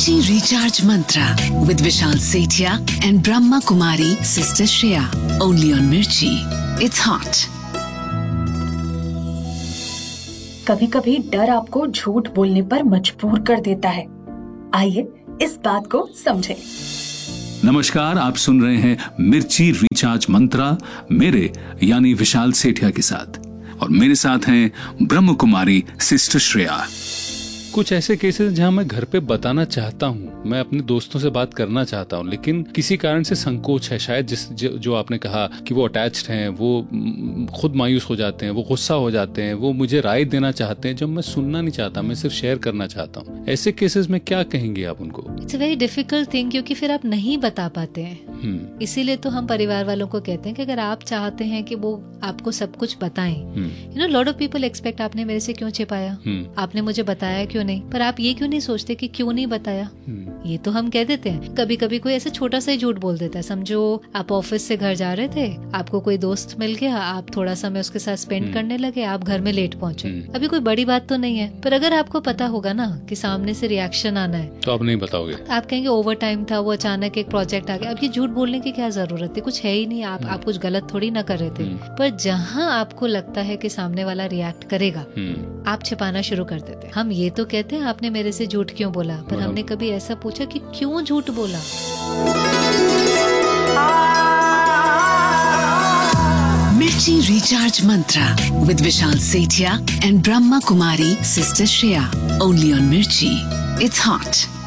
Mirchi Recharge Mantra with Vishal Sethia and Brahma Kumari Sister Shreya. Only on Mirchi. It's hot. कभी कभी डर आपको झूठ बोलने पर मजबूर कर देता है। आइए इस बात को समझें। नमस्कार, आप सुन रहे हैं मिर्ची रिचार्ज मंत्रा मेरे यानी विशाल सेठिया के साथ, और मेरे साथ हैं ब्रह्म कुमारी सिस्टर श्रेया। कुछ ऐसे केसेस जहां मैं घर पे बताना चाहता हूं, मैं अपने दोस्तों से बात करना चाहता हूं, लेकिन किसी कारण से संकोच है। शायद जो आपने कहा कि वो अटैच्ड हैं, वो खुद मायूस हो जाते हैं, वो गुस्सा हो जाते हैं, वो मुझे राय देना चाहते हैं जब मैं सुनना नहीं चाहता, मैं सिर्फ शेयर करना चाहता हूं। ऐसे केसेस में क्या कहेंगे आप उनको? It's a very difficult thing, क्योंकि फिर आप नहीं बता पाते हैं। इसीलिए तो हम परिवार वालों को कहते हैं कि अगर आप चाहते हैं कि वो आपको सब कुछ बताएं, you know, lot of people expect आपने मेरे से क्यों छिपाया, आपने मुझे बताया क्यों नहीं, पर आप ये क्यों नहीं सोचते कि क्यों नहीं बताया। ये तो हम कह देते हैं। कभी कभी कोई ऐसा छोटा सा ही झूठ बोल देता है। समझो आप ऑफिस से घर जा रहे थे, आपको कोई दोस्त मिल गया, आप थोड़ा समय उसके साथ स्पेंड करने लगे, आप घर में लेट पहुंचे। अभी कोई बड़ी बात तो नहीं है, पर अगर आपको पता होगा ना कि सामने से रिएक्शन आना है, तो आप नहीं बताओगे। आप कहेंगे ओवर टाइम था, वो अचानक एक प्रोजेक्ट आ गया। अब ये झूठ बोलने की क्या जरूरत है, कुछ है ही नहीं, आप कुछ गलत थोड़ी ना कर रहे थे। पर जहाँ आपको लगता है कि सामने वाला रिएक्ट करेगा, आप छिपाना शुरू कर देते हैं। हम ये तो कहते हैं आपने मेरे से झूठ क्यों बोला, पर हमने कभी ऐसा पूछा कि क्यों झूठ बोला। Mirchi Recharge Mantra with Vishal Sethia and Brahma Kumari Sister Shreya. Only on Mirchi. It's hot.